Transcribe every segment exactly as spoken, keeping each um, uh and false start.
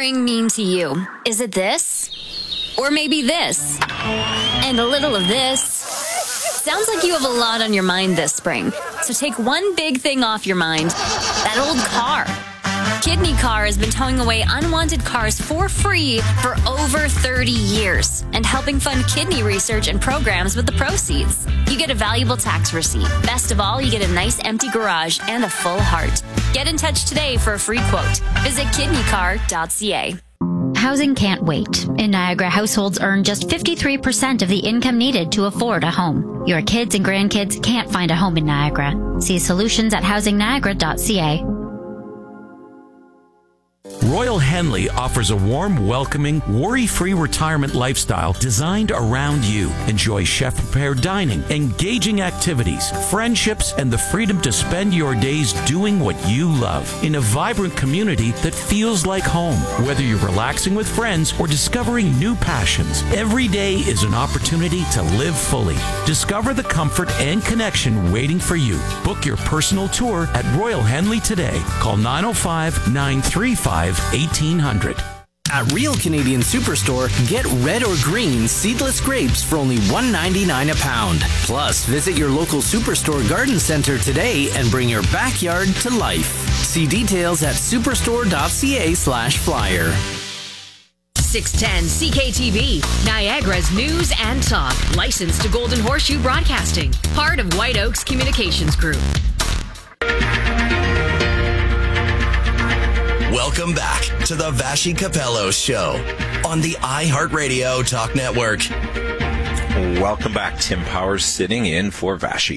spring mean to you? Is it this? Or maybe this? And a little of this? Sounds like you have a lot on your mind this spring. So take one big thing off your mind. That old car. Kidney Car has been towing away unwanted cars for free for over thirty years and helping fund kidney research and programs with the proceeds. You get a valuable tax receipt. Best of all, you get a nice empty garage and a full heart. Get in touch today for a free quote. Visit kidney car dot c a. Housing can't wait. In Niagara, households earn just fifty-three percent of the income needed to afford a home. Your kids and grandkids can't find a home in Niagara. See solutions at housing niagara dot c a. Royal Henley offers a warm, welcoming, worry-free retirement lifestyle designed around you. Enjoy chef-prepared dining, engaging activities, friendships, and the freedom to spend your days doing what you love in a vibrant community that feels like home. Whether you're relaxing with friends or discovering new passions, every day is an opportunity to live fully. Discover the comfort and connection waiting for you. Book your personal tour at Royal Henley today. Call nine oh five, nine three five, eighteen hundred. At Real Canadian Superstore, get red or green seedless grapes for only one ninety-nine a pound. Plus, visit your local Superstore garden center today and bring your backyard to life. See details at superstore dot c a slash flyer. six ten C K T V, Niagara's news and talk. Licensed to Golden Horseshoe Broadcasting. Part of White Oaks Communications Group. Welcome back to the Vassy Capello Show on the iHeartRadio Talk Network. Welcome back. Tim Powers sitting in for Vassy.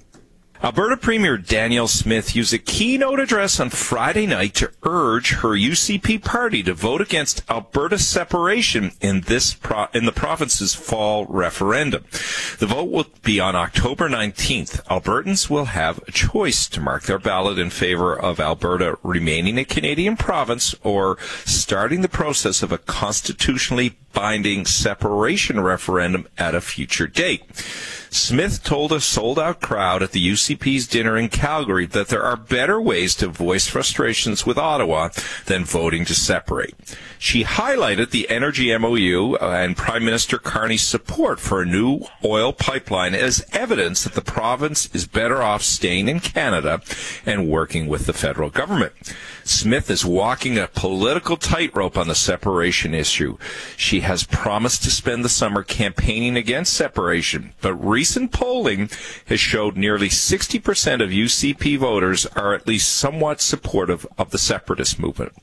Alberta Premier Danielle Smith used a keynote address on Friday night to urge her U C P party to vote against Alberta separation in this pro- in the province's fall referendum. The vote will be on October nineteenth. Albertans will have a choice to mark their ballot in favor of Alberta remaining a Canadian province or starting the process of a constitutionally binding separation referendum at a future date. Smith told a sold-out crowd at the U C P's dinner in Calgary that there are better ways to voice frustrations with Ottawa than voting to separate. She highlighted the energy M O U and Prime Minister Carney's support for a new oil pipeline as evidence that the province is better off staying in Canada and working with the federal government. Smith is walking a political tightrope on the separation issue. She has promised to spend the summer campaigning against separation, but recent polling has showed nearly sixty percent of U C P voters are at least somewhat supportive of the separatist movement.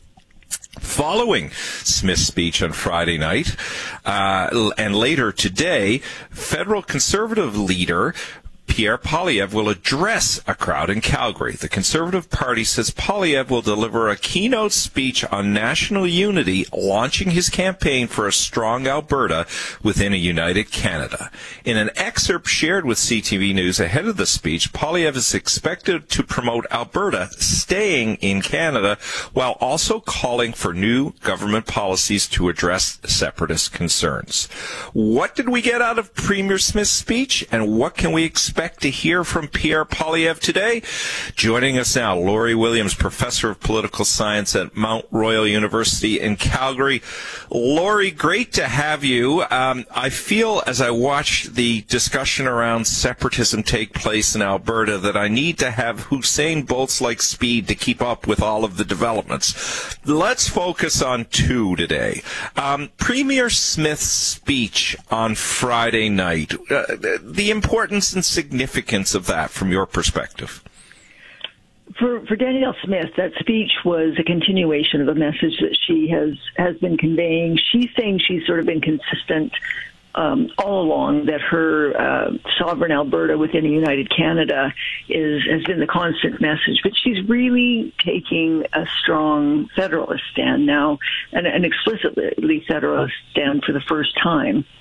Following Smith's speech on Friday night, uh, and later today, federal Conservative leader Pierre Poilievre will address a crowd in Calgary. The Conservative Party says Poilievre will deliver a keynote speech on national unity, launching his campaign for a strong Alberta within a united Canada. In an excerpt shared with C T V News ahead of the speech, Poilievre is expected to promote Alberta staying in Canada while also calling for new government policies to address separatist concerns. What did we get out of Premier Smith's speech, and what can we expect to hear from Pierre Poilievre today? Joining us now, Laurie Williams, Professor of Political Science at Mount Royal University in Calgary. Laurie, great to have you. Um, I feel as I watch the discussion around separatism take place in Alberta that I need to have Usain Bolt-like speed to keep up with all of the developments. Let's focus on two today. Um, Premier Smith's speech on Friday night, uh, the importance and significance of that from your perspective? For, for Danielle Smith, that speech was a continuation of a message that she has, has been conveying. She's saying she's sort of been consistent um, all along, that her uh, sovereign Alberta within a united Canada is has been the constant message. But she's really taking a strong federalist stand now, and an explicitly federalist stand for the first time.